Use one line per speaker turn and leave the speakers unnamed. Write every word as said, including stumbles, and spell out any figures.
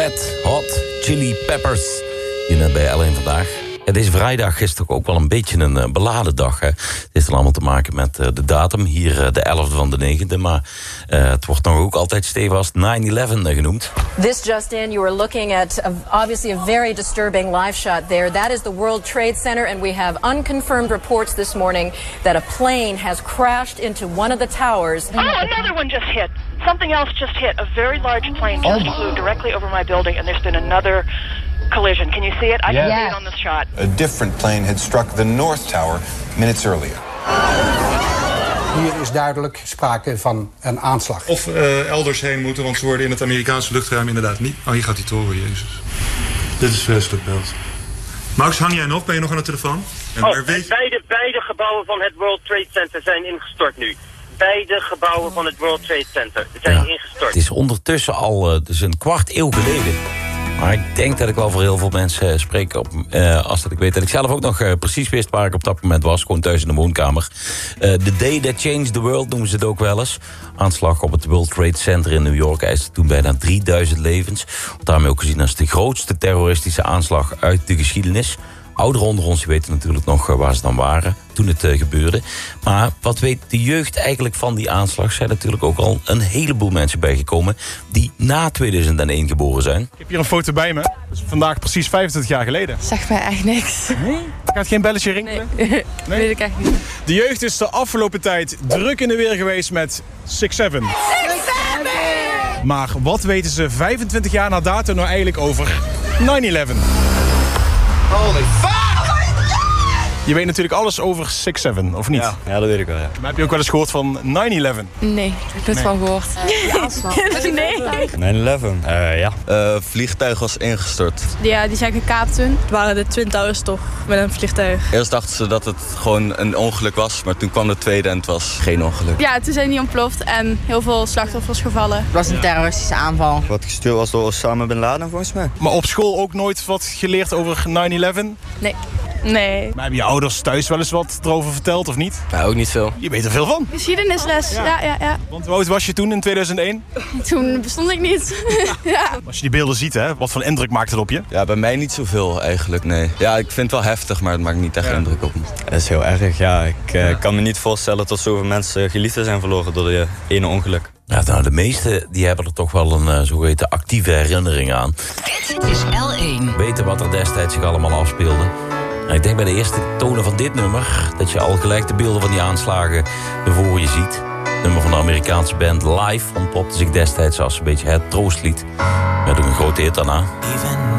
Red Hot Chili Peppers. Hier net bij L één vandaag. Ja, deze vrijdag is toch ook wel een beetje een uh, beladen dag. Hè? Het heeft dan allemaal te maken met uh, de datum. Hier uh, de elfde van de negende. Maar uh, het wordt nog ook altijd stevast nine eleven uh, genoemd.
This just in, you were looking at a, obviously a very disturbing live shot there. That is the World Trade Center, and we have unconfirmed reports this morning that a plane has crashed into one of the towers.
Oh, another one just hit. Something else just hit. A very large plane just oh. flew directly over my building, and there's been another collision. Can you see it? I
yeah.
can see it on this shot.
A different plane had struck the North Tower minutes earlier.
Hier is duidelijk sprake van een aanslag.
Of uh, elders heen moeten, want ze worden in het Amerikaanse luchtruim inderdaad niet. Oh, hier gaat die toren, jezus. Dit is vreselijk beeld. Max, hang jij nog? Ben je nog aan de telefoon?
En oh, weet... beide, beide gebouwen van het World Trade Center zijn ingestort nu. Beide gebouwen van het World Trade Center zijn ja, ingestort.
Het is ondertussen al uh, dus een kwart eeuw geleden. Maar ik denk dat ik wel voor heel veel mensen spreek op, uh, als dat ik weet dat ik zelf ook nog uh, precies wist waar ik op dat moment was. Gewoon thuis in de woonkamer. Uh, the day that changed the world noemen ze het ook wel eens. Aanslag op het World Trade Center in New York eiste toen bijna drieduizend levens. Daarmee ook gezien als de grootste terroristische aanslag uit de geschiedenis. Ouderen onder ons weten natuurlijk nog waar ze dan waren toen het uh, gebeurde. Maar wat weet de jeugd eigenlijk van die aanslag? Er zijn natuurlijk ook al een heleboel mensen bijgekomen die na tweeduizend één geboren zijn.
Ik heb hier een foto bij me. Dat is vandaag precies vijfentwintig jaar geleden.
Zegt mij echt niks.
Nee? Gaat geen belletje rinkelen?
Nee, nee? Weet ik echt niet.
De jeugd is de afgelopen tijd druk in de weer geweest met six seven. Maar wat weten ze vijfentwintig jaar na dato nou eigenlijk over nine eleven?
Holy fuck!
Je weet natuurlijk alles over six seven, of niet?
Ja, ja, dat weet ik wel, ja.
Maar heb je ook wel eens gehoord van nine eleven?
Nee, ik heb het nee. van gehoord. Uh, nee.
nine eleven? Uh, ja. Uh, vliegtuig was ingestort.
Ja, die zijn gekaapt toen. Het waren de Twin Towers toch, met een vliegtuig.
Eerst dachten ze dat het gewoon een ongeluk was, maar toen kwam de tweede en het was geen ongeluk.
Ja, toen zijn die ontploft en heel veel slachtoffers gevallen. Het was een terroristische aanval.
Wat gestuurd was door Osama Bin Laden volgens mij.
Maar op school ook nooit wat geleerd over nine eleven?
Nee. Nee.
Maar hebben je ouders thuis wel eens wat erover verteld of niet?
Ja, ook niet veel.
Je weet er veel van.
Geschiedenisles, ja, ja, ja. ja.
Want hoe oud was je toen in tweeduizend één?
Toen bestond ik niet. ja.
Als je die beelden ziet, hè, wat voor indruk maakt het op je?
Ja, bij mij niet zoveel eigenlijk, nee. Ja, ik vind het wel heftig, maar het maakt niet echt ja. indruk op me. Dat is heel erg, ja. Ik ja. Uh, kan me niet voorstellen dat zoveel mensen geliefden zijn verloren door de ene ongeluk.
Ja, nou, de meesten die hebben er toch wel een uh, zogeheten actieve herinnering aan.
Dit is L één.
Weten wat er destijds zich allemaal afspeelde. En ik denk bij de eerste tonen van dit nummer dat je al gelijk de beelden van die aanslagen voor je ziet. Het nummer van de Amerikaanse band Live ontpopte zich destijds als een beetje het troostlied. Met ook een grote hit daarna.